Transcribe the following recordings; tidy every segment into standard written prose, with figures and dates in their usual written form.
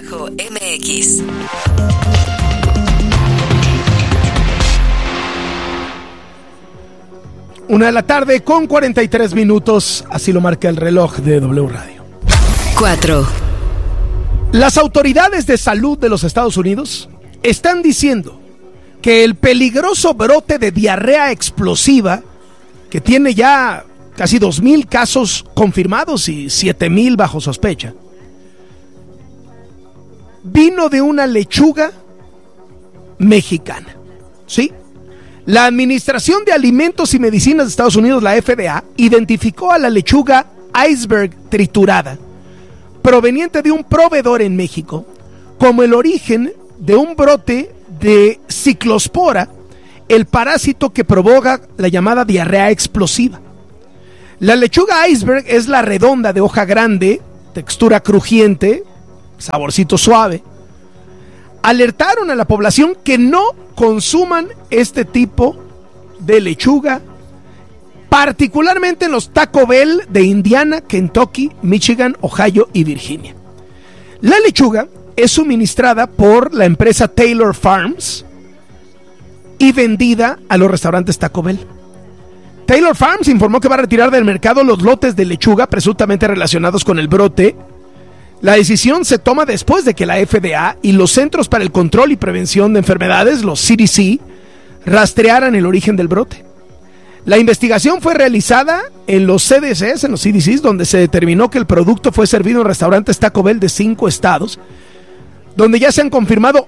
MX. Una de la tarde con 43 minutos, así lo marca el reloj de W Radio. 4. Las autoridades de salud de los Estados Unidos están diciendo que el peligroso brote de diarrea explosiva, que tiene ya casi 2,000 casos confirmados y 7,000 bajo sospecha, vino de una lechuga mexicana. ¿Sí? La Administración de Alimentos y Medicinas de Estados Unidos, la FDA, identificó a la lechuga iceberg triturada, proveniente de un proveedor en México, como el origen de un brote de ciclospora, el parásito que provoca la llamada diarrea explosiva. La lechuga iceberg es la redonda de hoja grande, textura crujiente, saborcito suave. Alertaron a la población que no consuman este tipo de lechuga, particularmente en los Taco Bell de Indiana, Kentucky, Michigan, Ohio y Virginia. La lechuga es suministrada por la empresa Taylor Farms y vendida a los restaurantes Taco Bell. Taylor Farms informó que va a retirar del mercado los lotes de lechuga presuntamente relacionados con el brote. La decisión se toma después de que la FDA y los Centros para el Control y Prevención de Enfermedades, los CDC, rastrearan el origen del brote. La investigación fue realizada en los CDCs, en los CDCs, donde se determinó que el producto fue servido en restaurantes Taco Bell de 5 estados, donde ya se han confirmado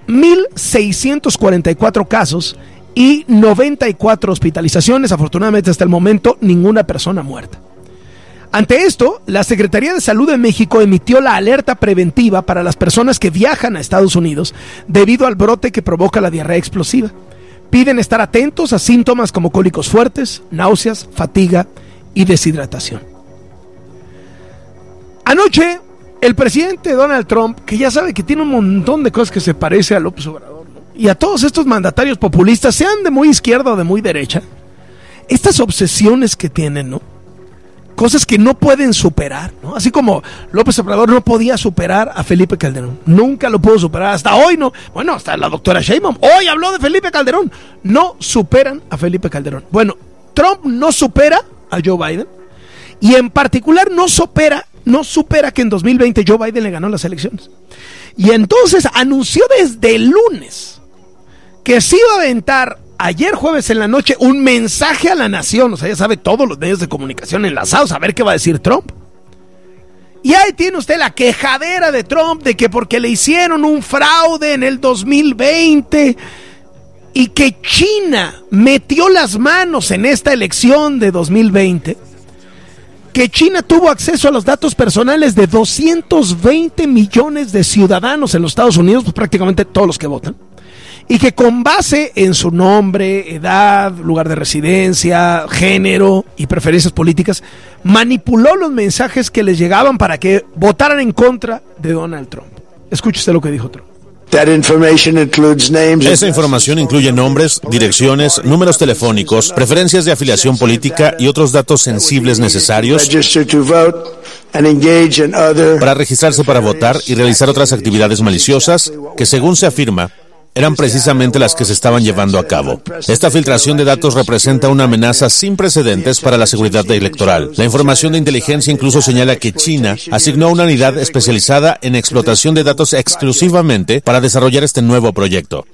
1,644 casos y 94 hospitalizaciones. Afortunadamente, hasta el momento, ninguna persona muerta. Ante esto, la Secretaría de Salud de México emitió la alerta preventiva para las personas que viajan a Estados Unidos debido al brote que provoca la diarrea explosiva. Piden estar atentos a síntomas como cólicos fuertes, náuseas, fatiga y deshidratación. Anoche, el presidente Donald Trump, que ya sabe que tiene un montón de cosas que se parece a López Obrador, ¿no? Y a todos estos mandatarios populistas, sean de muy izquierda o de muy derecha, estas obsesiones que tienen, ¿no? Cosas que no pueden superar, ¿no? Así como López Obrador no podía superar a Felipe Calderón. Nunca lo pudo superar, hasta hoy no. Bueno, hasta la doctora Sheinbaum hoy habló de Felipe Calderón. No superan a Felipe Calderón. Bueno, Trump no supera a Joe Biden. Y en particular no supera que en 2020 Joe Biden le ganó las elecciones. Y entonces anunció desde el lunes que se iba a aventar ayer jueves en la noche un mensaje a la nación. O sea, ya sabe, todos los medios de comunicación enlazados a ver qué va a decir Trump. Y ahí tiene usted la quejadera de Trump de que porque le hicieron un fraude en el 2020 y que China metió las manos en esta elección de 2020, que China tuvo acceso a los datos personales de 220 millones de ciudadanos en los Estados Unidos, pues prácticamente todos los que votan, y que con base en su nombre, edad, lugar de residencia, género y preferencias políticas, manipuló los mensajes que les llegaban para que votaran en contra de Donald Trump. Escuche usted lo que dijo Trump. Esa información incluye nombres, direcciones, números telefónicos, preferencias de afiliación política y otros datos sensibles necesarios para registrarse para votar y realizar otras actividades maliciosas que, según se afirma, eran precisamente las que se estaban llevando a cabo. Esta filtración de datos representa una amenaza sin precedentes para la seguridad electoral. La información de inteligencia incluso señala que China asignó una unidad especializada en explotación de datos exclusivamente para desarrollar este nuevo proyecto.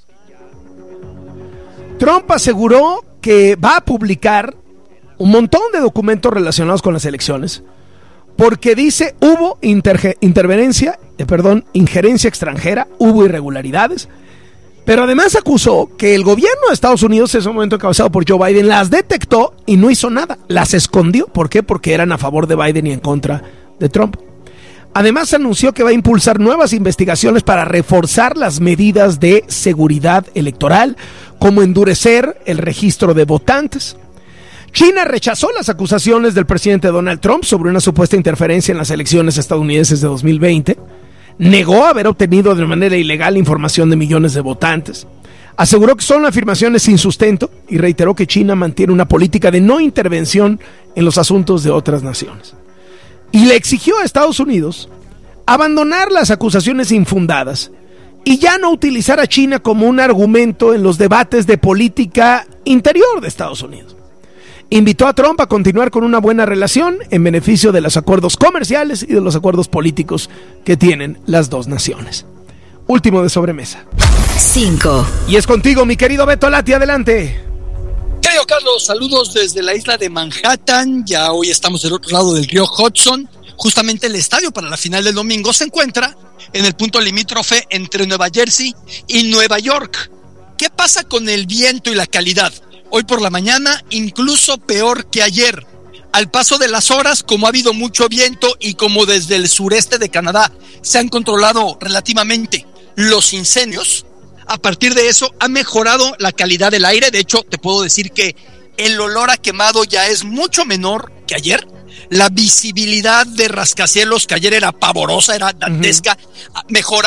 Trump aseguró que va a publicar un montón de documentos relacionados con las elecciones, porque dice hubo injerencia extranjera, hubo irregularidades. Pero además acusó que el gobierno de Estados Unidos, en ese momento encabezado por Joe Biden, las detectó y no hizo nada. Las escondió. ¿Por qué? Porque eran a favor de Biden y en contra de Trump. Además anunció que va a impulsar nuevas investigaciones para reforzar las medidas de seguridad electoral, como endurecer el registro de votantes. China rechazó las acusaciones del presidente Donald Trump sobre una supuesta interferencia en las elecciones estadounidenses de 2020. Negó haber obtenido de manera ilegal información de millones de votantes. Aseguró que son afirmaciones sin sustento y reiteró que China mantiene una política de no intervención en los asuntos de otras naciones. Y le exigió a Estados Unidos abandonar las acusaciones infundadas y ya no utilizar a China como un argumento en los debates de política interior de Estados Unidos. Invitó a Trump a continuar con una buena relación en beneficio de los acuerdos comerciales y de los acuerdos políticos que tienen las dos naciones. Último de sobremesa. 5. Y es contigo, mi querido Beto Lati, adelante. Querido Carlos, saludos desde la isla de Manhattan. Ya hoy estamos del otro lado del río Hudson. Justamente el estadio para la final del domingo se encuentra en el punto limítrofe entre Nueva Jersey y Nueva York. ¿Qué pasa con el viento y la calidad? Hoy por la mañana, incluso peor que ayer. Al paso de las horas, como ha habido mucho viento y como desde el sureste de Canadá se han controlado relativamente los incendios, a partir de eso ha mejorado la calidad del aire. De hecho, te puedo decir que el olor a quemado ya es mucho menor que ayer. La visibilidad de rascacielos, que ayer era pavorosa, era dantesca, mejora.